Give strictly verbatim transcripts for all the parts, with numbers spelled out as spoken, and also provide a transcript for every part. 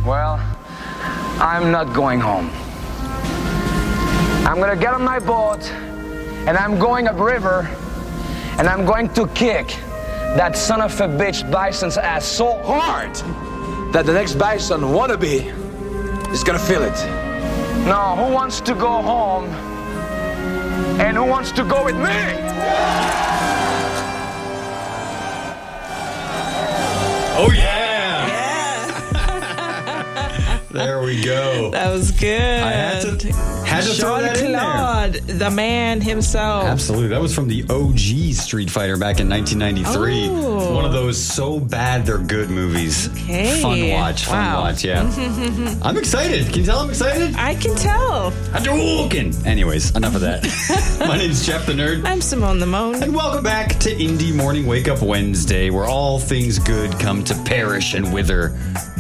Well, I'm not going home. I'm gonna get on my boat and I'm going upriver and I'm going to kick that son of a bitch bison's ass so hard that the next bison wannabe is gonna feel it. Now, who wants to go home and who wants to go with me? Oh, yeah. Yeah. There we go. That was good. I had to, had to throw that in there. Jean-Claude, the man himself. Absolutely. That was from the O G Street Fighter back in nineteen ninety-three. Oh. It's one of those so bad they're good movies. Okay. Fun watch, fun Wow. watch, yeah. I'm excited. Can you tell I'm excited? I can tell. Hadouken! Anyways, enough of that. My name's Jeff the Nerd. I'm Simone the Moan. And welcome back to Indie Morning Wake Up Wednesday, where all things good come to perish and wither.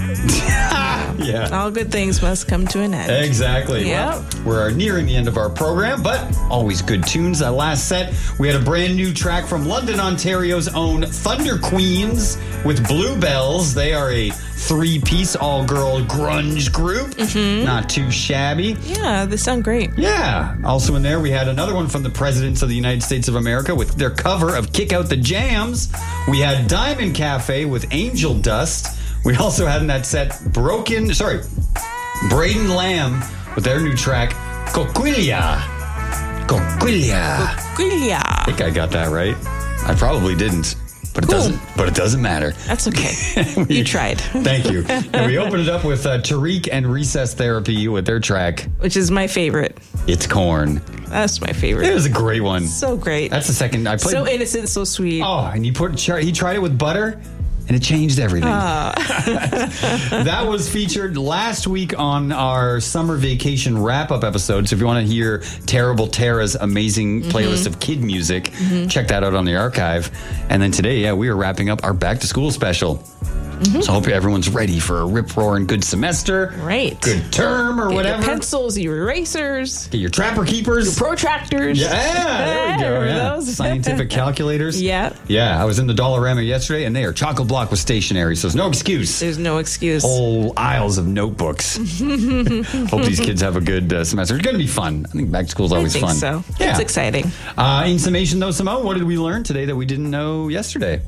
Yeah. All good things must come to an end. Exactly. Yep. Well, we're nearing the end of our program, but always good tunes. That last set, we had a brand new track from London, Ontario's own Thunder Queens with Bluebells. They are a three-piece all-girl grunge group. Mm-hmm. Not too shabby. Yeah, they sound great. Yeah. Also in there, we had another one from the Presidents of the United States of America with their cover of Kick Out the Jams. We had Diamond Cafe with Angel Dust. We also had in that set Broken, sorry, Braden Lamb with their new track, Coquilla. Coquilla. Coquilla. I think I got that right. I probably didn't, but it Cool. doesn't. But it doesn't matter. That's okay. We- You tried. Thank you. And we opened it up with uh, Tariq and Recess Therapy with their track, Which is my favorite. It's Corn. That's my favorite. It was a great one. So great. That's the second I played. So innocent, so sweet. Oh, and he put he tried it with butter, and it changed everything. Ah. That was featured last week on our summer vacation wrap-up episode. So if you want to hear Terrible Tara's amazing Mm-hmm. playlist of kid music, check that out on the archive. And then today, yeah, we are wrapping up our back-to-school special. Mm-hmm. So I hope everyone's ready for a rip-roaring good semester. Right. Good term or Get whatever. Your pencils, your erasers, Get your trapper keepers. protractors. Yeah, there we go. Remember Yeah. those? Scientific calculators. Yeah. Yeah, I was in the Dollarama yesterday, and they are chock-a block with stationery, so there's no excuse. There's no excuse. Whole aisles of notebooks. Hope these kids have a good uh, semester. It's going to be fun. I think back to school is I always think fun. so. Yeah. It's exciting. Uh, in summation, though, Simone, what did we learn today that we didn't know yesterday?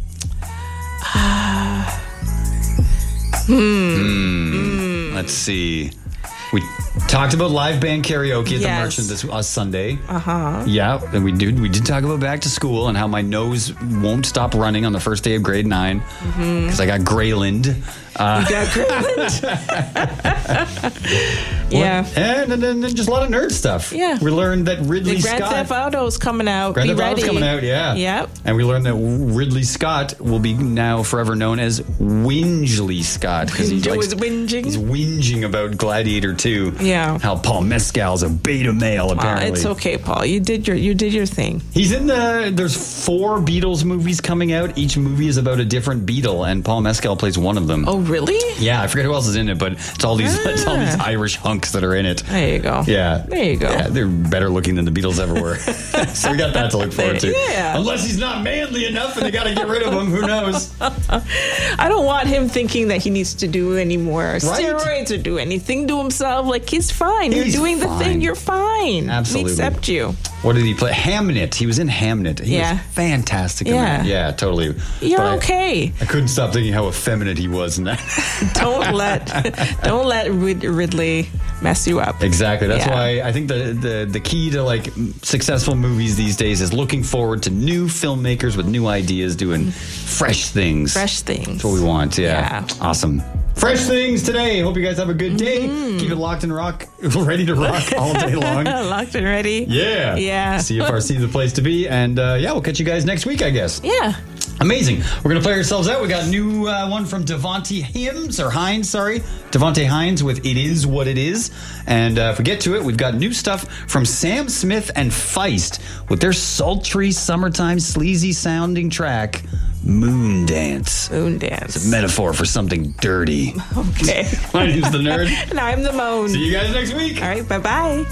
hmm. Let's see. We talked about live band karaoke at Yes. the Merchant this uh, Sunday. Uh-huh. Yeah, and we did. We did talk about back to school and how my nose won't stop running on the first day of grade nine because I got Greyland. Uh, You got Greenland. Yeah. and, and then just a lot of nerd stuff. Yeah. We learned that Ridley The Grand Scott. Theft Auto's coming out. Grand Be Theft Auto's ready. coming out, yeah. Yep. And we learned that Ridley Scott will be now forever known as Whingeley Scott because he's Joe like is whinging. he's whinging about Gladiator two. Yeah. How Paul Mescal's a beta male Uh, apparently. it's okay, Paul. You did your you did your thing. He's in the. There's four Beatles movies coming out. Each movie is about a different Beatle, and Paul Mescal plays one of them. Oh, really? Yeah, I forget who else is in it, but it's all these it's all these Ah. Irish hunks that are in it. There you go. Yeah, There you go. Yeah, they're better looking than the Beatles ever were. So we got that to look forward to. Yeah. Unless he's not manly enough, and they got to get rid of him. Who knows? I don't want him thinking that he needs to do any more steroids or do anything to himself. Like, he's fine. He's You're doing the fine. thing. You're fine. Absolutely. We accept you. What did he play? Hamnet. He was in Hamnet. He Yeah. was fantastic in Yeah. that. Yeah, totally. You're But I- okay. I couldn't stop thinking how effeminate he was in that. Don't let don't let Rid- Ridley mess you up. Exactly. That's Yeah. why I think the, the the key to like m- successful movies these days is looking forward to new filmmakers with new ideas doing fresh things. Fresh things. That's what we want. Yeah. Yeah. Awesome. Fresh things today. Hope you guys have a good day. Mm-hmm. Keep it locked and rock, ready to rock all day long. Locked and ready. Yeah. Yeah. C F R C, the place to be. And uh, yeah, we'll catch you guys next week, I guess. Yeah. Amazing. We're going to play ourselves out. We got a new uh, one from Devontae Hims, or Hines, sorry. Devontae Hines with It Is What It Is. And uh, if we get to it, we've got new stuff from Sam Smith and Feist with their sultry, summertime, sleazy sounding track, Moon Dance. Moon dance. It's a metaphor for something dirty. Okay. My name's The Nerd. And I'm the moan. See you guys next week. All right. Bye bye.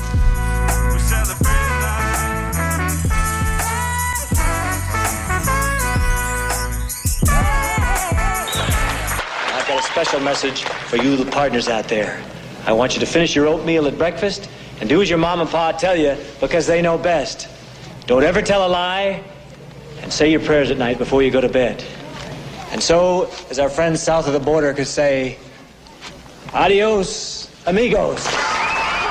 I gotta special message for you the partners out there. I want you to finish your oatmeal at breakfast and do as your mom and pa tell you because they know best. Don't ever tell a lie and say your prayers at night before you go to bed. And so, as our friends south of the border could say, adios, amigos.